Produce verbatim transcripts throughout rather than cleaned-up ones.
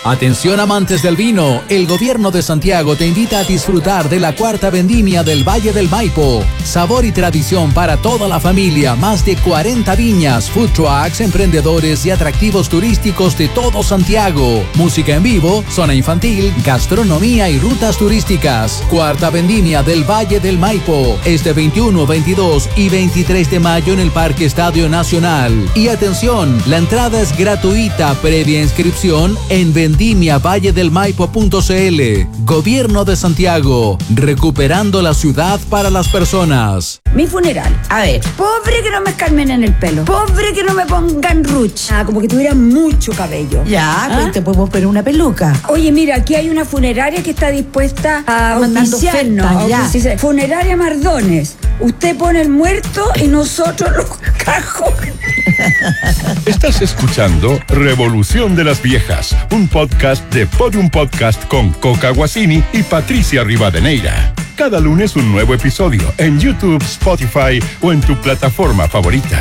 Atención amantes del vino, el gobierno de Santiago te invita a disfrutar de la cuarta vendimia del Valle del Maipo. Sabor y tradición para toda la familia, más de cuarenta viñas, food trucks, emprendedores y atractivos turísticos de todo Santiago. Música en vivo, zona infantil, gastronomía y rutas turísticas. Cuarta vendimia del Valle del Maipo, este veintiuno, veintidós y veintitrés de mayo en el Parque Estadio Nacional. Y atención, la entrada es gratuita previa inscripción en vendimia valle del maipo punto c l. Gobierno de Santiago, recuperando la ciudad para las personas. Mi funeral, a ver, pobre que no me escarmen en el pelo, pobre que no me pongan ruch, ah, como que tuviera mucho cabello. Ya, ¿Ah? pues te podemos poner una peluca. Oye, mira, aquí hay una funeraria que está dispuesta a auspiciarnos. Ya. Auspiciar. Funeraria Mardones. Usted pone el muerto y nosotros los cajones. Estás escuchando Revolución de las Viejas, un podcast de Podium Podcast con Coca Guasini y Patricia Rivadeneira. Cada lunes un nuevo episodio en YouTube, Spotify o en tu plataforma favorita.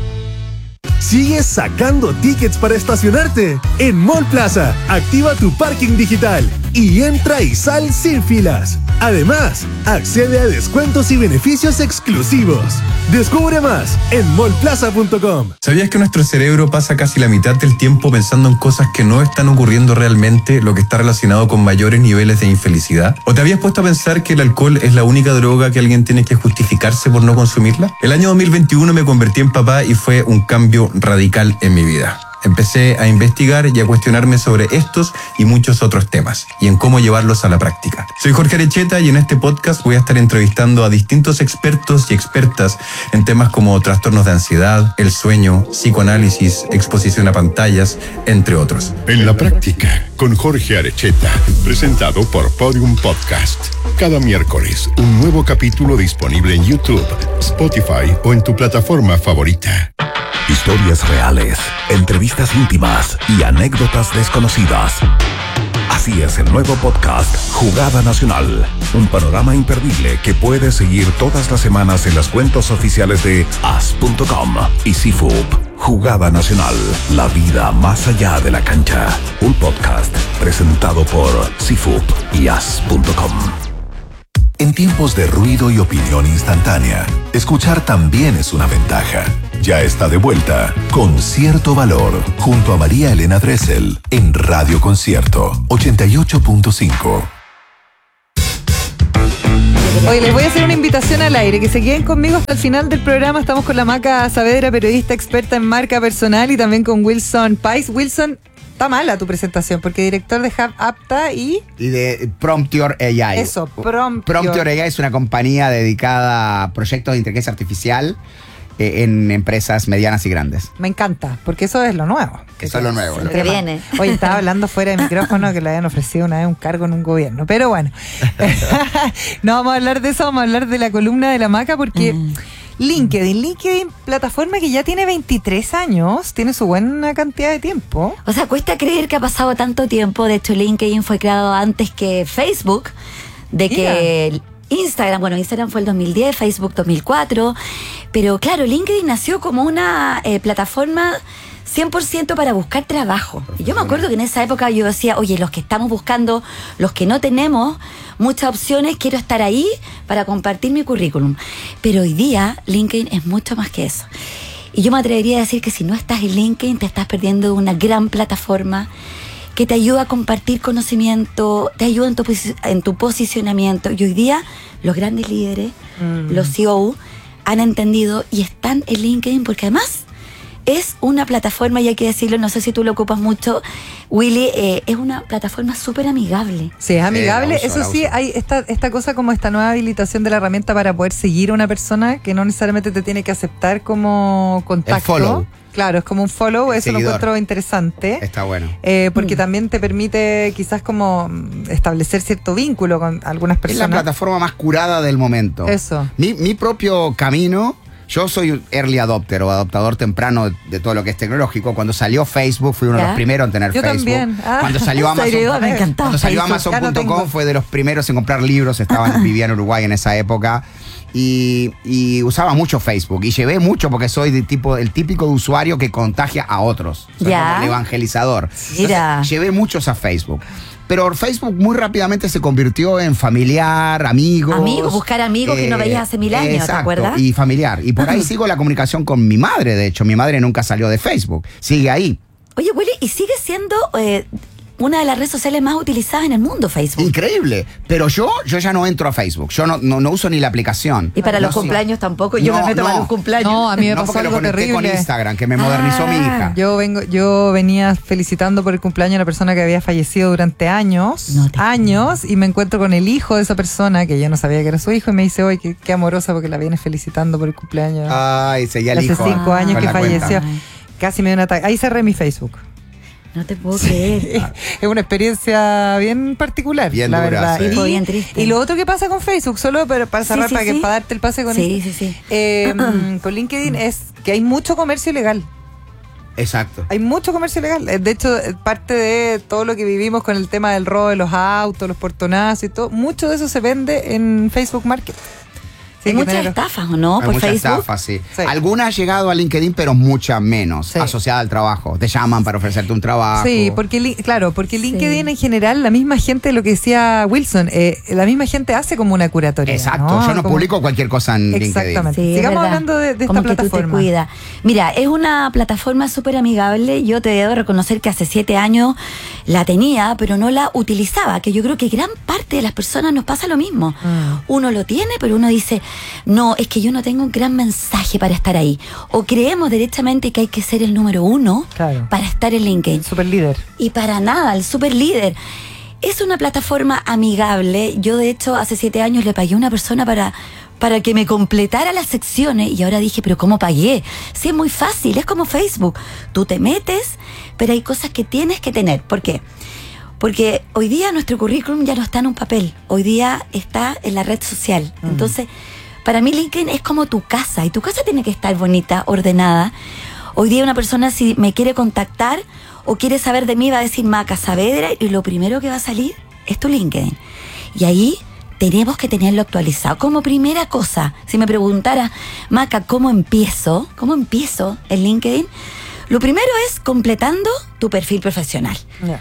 ¿Sigues sacando tickets para estacionarte? En Mall Plaza, activa tu parking digital y entra y sal sin filas. Además, accede a descuentos y beneficios exclusivos. Descubre más en mall plaza punto com. ¿Sabías que nuestro cerebro pasa casi la mitad del tiempo pensando en cosas que no están ocurriendo realmente, lo que está relacionado con mayores niveles de infelicidad? ¿O te habías puesto a pensar que el alcohol es la única droga que alguien tiene que justificarse por no consumirla? El año dos mil veintiuno me convertí en papá y fue un cambio radical en mi vida. Empecé a investigar y a cuestionarme sobre estos y muchos otros temas y en cómo llevarlos a la práctica. Soy Jorge Arecheta y en este podcast voy a estar entrevistando a distintos expertos y expertas en temas como trastornos de ansiedad, el sueño, psicoanálisis, exposición a pantallas, entre otros. En la práctica, con Jorge Arecheta, presentado por Podium Podcast. Cada miércoles, un nuevo capítulo disponible en YouTube, Spotify o en tu plataforma favorita. Historias reales, entrevistas íntimas y anécdotas desconocidas. Así es el nuevo podcast Jugada Nacional, un panorama imperdible que puedes seguir todas las semanas en las cuentas oficiales de as punto com y C F U P. Jugada Nacional, la vida más allá de la cancha. Un podcast presentado por C F U P y as punto com. En tiempos de ruido y opinión instantánea, escuchar también es una ventaja. Ya está de vuelta con Cierto Valor, junto a María Elena Dressel, en Radio Concierto ochenta y ocho punto cinco. Oye, les voy a hacer una invitación al aire, que se queden conmigo hasta el final del programa. Estamos con la Maca Saavedra, periodista experta en marca personal, y también con Wilson Pais. Wilson, está mala tu presentación, porque director de Hub Apta y... Y de Promptior A I. Eso, Promptior. Promptior A I es una compañía dedicada a proyectos de inteligencia artificial eh, en empresas medianas y grandes. Me encanta, porque eso es lo nuevo. Eso es lo nuevo. Lo que viene. Oye, estaba hablando fuera de micrófono que le habían ofrecido una vez un cargo en un gobierno, pero bueno. No vamos a hablar de eso, vamos a hablar de la columna de la Maca, porque... Mm. LinkedIn, LinkedIn, plataforma que ya tiene veintitrés años, tiene su buena cantidad de tiempo. O sea, cuesta creer que ha pasado tanto tiempo. De hecho, LinkedIn fue creado antes que Facebook, de que Mira. Instagram, bueno, Instagram fue el dos mil diez, Facebook dos mil cuatro, pero claro, LinkedIn nació como una eh, plataforma cien por ciento para buscar trabajo. Y yo me acuerdo que en esa época yo decía, oye, los que estamos buscando, los que no tenemos muchas opciones, quiero estar ahí para compartir mi currículum. Pero hoy día LinkedIn es mucho más que eso. Y yo me atrevería a decir que si no estás en LinkedIn, te estás perdiendo una gran plataforma que te ayuda a compartir conocimiento, te ayuda en tu, en tu posicionamiento. Y hoy día los grandes líderes, mm. los C E O, han entendido y están en LinkedIn porque además... es una plataforma, y hay que decirlo, no sé si tú lo ocupas mucho, Willy, eh, es una plataforma súper amigable. Sí, es amigable. Eh, uso, Eso sí, hay esta, esta cosa como esta nueva habilitación de la herramienta para poder seguir a una persona que no necesariamente te tiene que aceptar como contacto. El follow. Claro, es como un follow, el eso seguidor. Lo encuentro interesante. Está bueno. Eh, porque mm. también te permite quizás como establecer cierto vínculo con algunas personas. Es la plataforma más curada del momento. Eso. Mi, mi propio camino... Yo soy un early adopter o adoptador temprano de, de todo lo que es tecnológico. Cuando salió Facebook, fui uno ¿Ya? de los primeros en tener Yo Facebook. también. Ah, cuando salió ¿en Amazon, serio? Me encantaba cuando salió Facebook. Amazon punto com, Ya no tengo. fue de los primeros en comprar libros. Estaba, vivía en Uruguay en esa época. Y, y usaba mucho Facebook. Y llevé mucho porque soy de tipo, el típico de usuario que contagia a otros. Soy Ya. como el evangelizador. Mira. Entonces, llevé muchos a Facebook. Pero Facebook muy rápidamente se convirtió en familiar, amigos. Amigos, buscar amigos que no veías hace mil años, ¿te exacto, acuerdas? Y familiar. Y por ahí sigo la comunicación con mi madre, de hecho. Mi madre nunca salió de Facebook. Sigue ahí. Oye, Willy, y sigue siendo eh, una de las redes sociales más utilizadas en el mundo, Facebook. Increíble. Pero yo, yo ya no entro a Facebook. Yo no, no, no uso ni la aplicación. Y para No los sé. cumpleaños tampoco. Yo No, me meto no. para los cumpleaños. No, a mí me no pasó porque lo algo conecté con terrible. Instagram, que me modernizó mi hija. Yo vengo, yo venía felicitando por el cumpleaños a una persona que había fallecido durante años, No te- años, y me encuentro con el hijo de esa persona, que yo no sabía que era su hijo, y me dice, oye, qué, qué amorosa porque la vienes felicitando por el cumpleaños. Ay, seguía el hace hijo. cinco años con que la cuenta. falleció. Casi me dio un ataque. Ahí cerré mi Facebook. No te puedo creer. Es una experiencia bien particular, Bien la dura, verdad. sí. Y, Fue bien triste. y lo otro que pasa con Facebook, solo para, para Sí, cerrar, sí, para, sí. que, para darte el pase con Sí, esto. sí, sí. Eh, con LinkedIn es que hay mucho comercio ilegal. Exacto. Hay mucho comercio ilegal. Eh, De hecho, eh, parte de todo lo que vivimos con el tema del robo de los autos, los portonazos y todo, mucho de eso se vende en Facebook Market. Sí, Hay hay que muchas tener- estafas, ¿o no? Hay Por muchas Facebook. estafas, sí. Sí. Algunas han llegado a LinkedIn, pero muchas menos, Sí. asociada al trabajo. Te llaman para ofrecerte un trabajo. Sí, porque li- claro, porque Sí. LinkedIn en general, la misma gente, lo que decía Wilson, eh, la misma gente hace como una curatoría. Exacto, yo no Como- publico cualquier cosa en LinkedIn. Exactamente. Sí, es Sigamos verdad. hablando de, de esta Como que tú te plataforma. cuidas. Mira, es una plataforma súper amigable. Yo te debo reconocer que hace siete años la tenía, pero no la utilizaba. Que yo creo que gran parte de las personas nos pasa lo mismo. Mm. Uno lo tiene, pero uno dice, no, es que yo no tengo un gran mensaje para estar ahí. O creemos directamente que hay que ser el número uno Claro. para estar en LinkedIn. Super líder. Y para nada, el super líder. Es una plataforma amigable. Yo, de hecho, hace siete años le pagué a una persona para, para que me completara las secciones. Y ahora dije, ¿pero cómo pagué? Sí, es muy fácil, es como Facebook. Tú te metes, pero hay cosas que tienes que tener. ¿Por qué? Porque hoy día nuestro currículum ya no está en un papel. Hoy día está en la red social. Entonces, para mí LinkedIn es como tu casa. Y tu casa tiene que estar bonita, ordenada. Hoy día una persona, si me quiere contactar o quiere saber de mí, va a decir Maca Saavedra, y lo primero que va a salir es tu LinkedIn. Y ahí tenemos que tenerlo actualizado. Como primera cosa, si me preguntara, Maca, ¿cómo empiezo? ¿Cómo empiezo en LinkedIn? Lo primero es completando tu perfil profesional. Ya.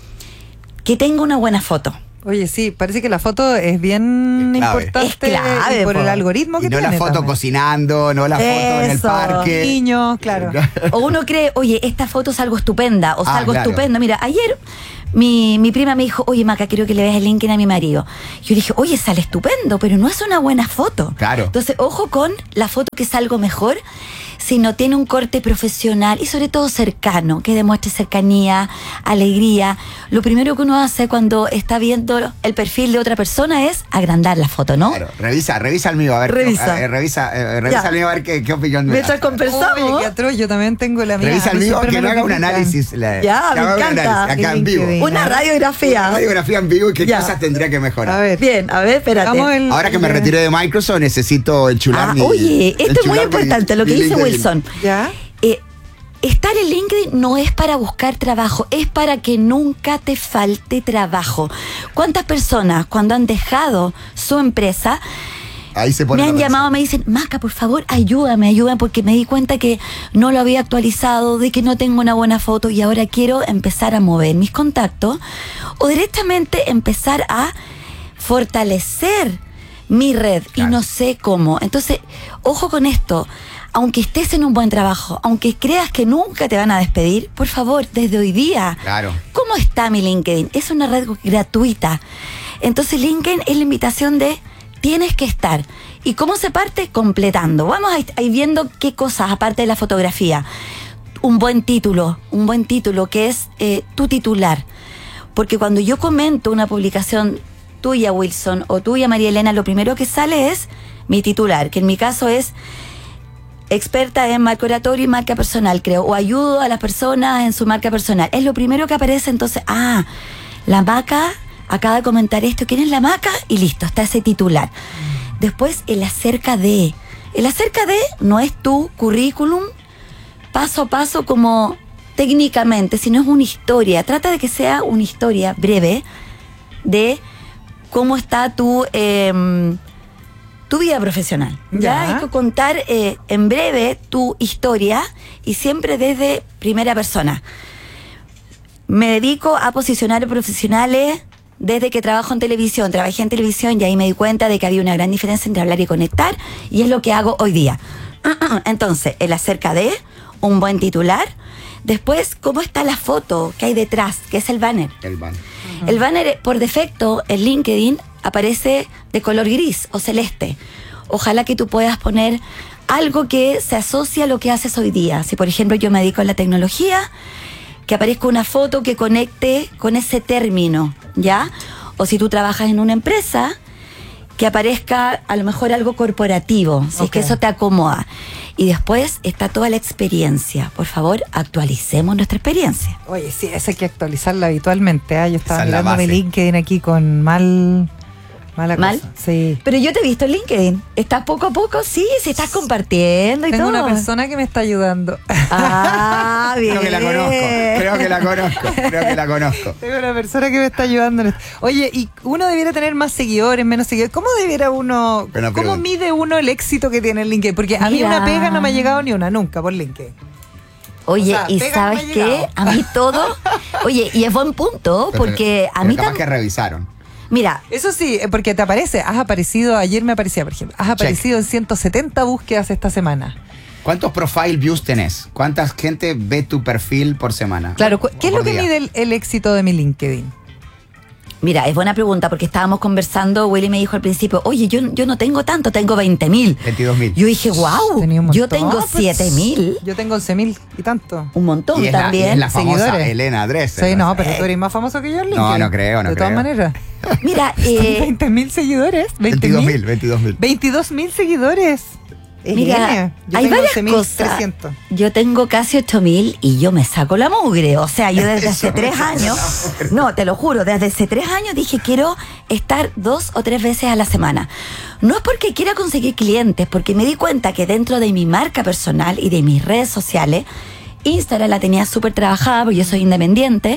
Que tenga una buena foto. Oye, sí, parece que la foto es bien Es clave. importante Es clave, y por po. el algoritmo que Y no tiene la foto también. cocinando, no la foto en el Eso. parque. Niños, claro. O uno cree, oye, esta foto es algo estupenda, o Ah, algo claro. estupendo. Mira, ayer mi, mi prima me dijo, oye, Maca, quiero que le veas el LinkedIn a mi marido. Yo dije, oye, sale estupendo, pero no es una buena foto. Claro. Entonces, ojo con la foto que es algo mejor, si no tiene un corte profesional y sobre todo cercano, que demuestre cercanía, alegría. Lo primero que uno hace cuando está viendo el perfil de otra persona es agrandar la foto, ¿no? Claro, revisa, revisa el mío, a ver. Revisa. eh, revisa eh, revisa Ya. el mío, a ver qué, qué opinión me Mientras da. conversamos. Oye, qué atroz, yo también tengo la mía. Revisa A el mí mío, siempre que me lo haga un critican. análisis. la- Ya, que me haga un encanta. análisis acá El en vivo. LinkedIn. Una radiografía. Una radiografía en vivo y qué Ya. cosas tendría que mejorar. A ver. Bien, a ver, espérate. Hagamos el- Ahora que me el- retiré de Microsoft, necesito enchular Ah, mi. oye, esto es muy enchular mi- importante, lo que mi dice LinkedIn. Wilson. ¿Ya? Eh, estar en LinkedIn no es para buscar trabajo, es para que nunca te falte trabajo. ¿Cuántas personas cuando han dejado su empresa Ahí se pone me han la llamado, persona. me dicen, Maca, por favor, ayúdame, ayúdame, porque me di cuenta que no lo había actualizado, de que no tengo una buena foto y ahora quiero empezar a mover mis contactos o directamente empezar a fortalecer mi red Claro. y no sé cómo. Entonces, ojo con esto. Aunque estés en un buen trabajo, aunque creas que nunca te van a despedir, por favor, desde hoy día, Claro. ¿cómo está mi LinkedIn? Es una red gratuita. Entonces LinkedIn es la invitación de tienes que estar. ¿Y cómo se parte? Completando. Vamos a ir, a ir viendo qué cosas, aparte de la fotografía. Un buen título, un buen título que es eh, tu titular. Porque cuando yo comento una publicación tuya, Wilson, o tuya, María Elena, lo primero que sale es mi titular, que en mi caso es experta en marca oratorio y marca personal, creo, o ayudo a las personas en su marca personal. Es lo primero que aparece, entonces, ah, la Maca acaba de comentar esto, ¿quién es la Maca? Y listo, está ese titular. Después, el acerca de, El acerca de no es tu currículum paso a paso como técnicamente, sino es una historia. Trata de que sea una historia breve de cómo está tu, eh, tu vida profesional. Ya, Ya. hay que contar eh, en breve tu historia y siempre desde primera persona. Me dedico a posicionar a profesionales desde que trabajo en televisión. Trabajé en televisión y ahí me di cuenta de que había una gran diferencia entre hablar y conectar, y es lo que hago hoy día. Entonces, el acerca de, un buen titular. Después, cómo está la foto que hay detrás, que es el banner. El banner. Uh-huh. El banner, por defecto, en LinkedIn aparece de color gris o celeste. Ojalá que tú puedas poner algo que se asocie a lo que haces hoy día. Si, por ejemplo, yo me dedico a la tecnología, que aparezca una foto que conecte con ese término, ¿ya? O si tú trabajas en una empresa, que aparezca a lo mejor algo corporativo, si okay. es que eso te acomoda. Y después está toda la experiencia. Por favor, actualicemos nuestra experiencia. Oye, sí, esa hay que actualizarla habitualmente. ¿eh? Yo estaba Esa mirando mi LinkedIn aquí con mal... Mala ¿Mal? cosa. Sí. Pero yo te he visto en LinkedIn. ¿Estás poco a poco? Sí, sí estás compartiendo y Tengo todo. Tengo una persona que me está ayudando. Ah, bien. Creo que la conozco. Creo que la conozco. Creo que la conozco. Tengo una persona que me está ayudando. Oye, y uno debiera tener más seguidores, menos seguidores. ¿Cómo debiera uno... Buena ¿Cómo pregunta. mide uno el éxito que tiene en LinkedIn? Porque a mí Mira. una pega no me ha llegado ni una, nunca, por LinkedIn. Oye, O sea, y pega ¿sabes no me ha qué? llegado. A mí todo... Oye, y es buen punto, Pero- porque a pero mí capaz también... que revisaron. Mira, Eso sí, eh, porque te aparece, has aparecido, ayer me aparecía, por ejemplo, has aparecido en ciento setenta búsquedas esta semana. ¿Cuántos profile views tenés? ¿Cuánta gente ve tu perfil por semana? Claro, cu- ¿qué es Por lo que día. mide el, el éxito de mi LinkedIn? mira, es buena pregunta, porque estábamos conversando, Willy me dijo al principio, oye, yo, yo no tengo tanto, tengo veinte mil. veintidós mil. Yo dije, wow, Tenía un yo montón, tengo pues. siete mil. Yo tengo once mil y tanto. Un montón Y es la, y también. es la famosa seguidores. Elena Dresser. Sí, no, sé. pero tú eres más famoso que yo en No, LinkedIn. no creo, no De todas creo. maneras. Mira, eh, veinte mil seguidores. veintidós mil, veintidós mil. veintidós mil seguidores. Es Mira, genia. Yo hay tengo varias once mil cosas. trescientos. Yo tengo casi ocho mil y yo me saco la mugre. O sea, yo desde hace tres años, no, te lo juro, desde hace tres años dije quiero estar dos o tres veces a la semana. No es porque quiera conseguir clientes, porque me di cuenta que dentro de mi marca personal y de mis redes sociales, Instagram la tenía súper trabajada porque yo soy independiente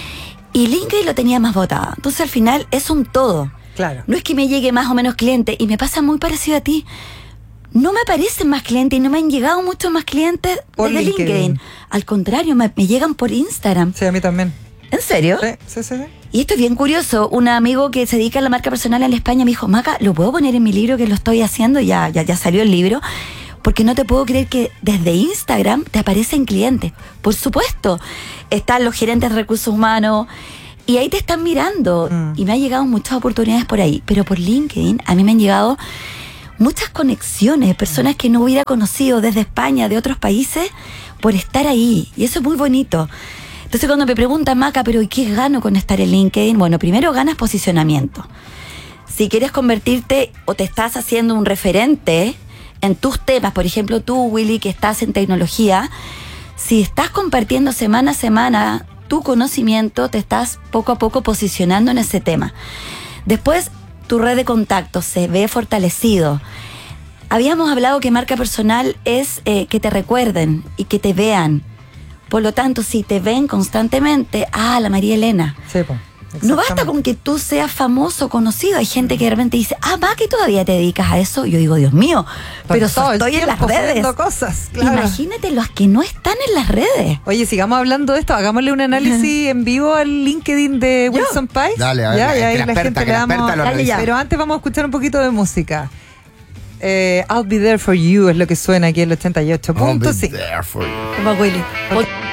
y LinkedIn lo tenía más botada. Entonces al final es un todo. Claro. No es que me llegue más o menos cliente y me pasa muy parecido a ti. No me aparecen más clientes y no me han llegado muchos más clientes Por desde LinkedIn. LinkedIn. Al contrario, me, me llegan por Instagram. Sí, a mí también. ¿En serio? Sí, sí, sí. sí. Y esto es bien curioso. Un amigo que se dedica a la marca personal en España me dijo, Maca, ¿lo puedo poner en mi libro que lo estoy haciendo? Ya, ya, ya salió el libro. Porque no te puedo creer que desde Instagram te aparecen clientes. Por supuesto. Están los gerentes de recursos humanos y ahí te están mirando. Mm. Y me han llegado muchas oportunidades por ahí. Pero por LinkedIn a mí me han llegado muchas conexiones, personas que no hubiera conocido desde España, de otros países, por estar ahí. Y eso es muy bonito. Entonces cuando me preguntan, Maca, ¿pero y qué gano con estar en LinkedIn? Bueno, primero ganas posicionamiento. Si quieres convertirte o te estás haciendo un referente en tus temas, por ejemplo tú, Willy, que estás en tecnología, si estás compartiendo semana a semana tu conocimiento, te estás poco a poco posicionando en ese tema. Después, tu red de contactos se ve fortalecido. Habíamos hablado que marca personal es eh, que te recuerden y que te vean. Por lo tanto, si te ven constantemente, ah, la María Elena. Sí, pues. No basta con que tú seas famoso, conocido. Hay gente que de repente dice, ah, va, que todavía te dedicas a eso. Yo digo, Dios mío, pero todo el estoy en las tiempo redes. subiendo cosas, claro. Imagínate los que no están en las redes. Oye, sigamos hablando de esto, hagámosle un análisis en vivo al LinkedIn de Wilson Pais. Dale, a ver, ya, que ya, ahí la la experta, gente que le la damos. experta lo Dale, ya. revise. Pero antes vamos a escuchar un poquito de música. Eh, I'll be there for you es lo que suena aquí en el ochenta y ocho punto cinco. I'll be there for you. Como Willy.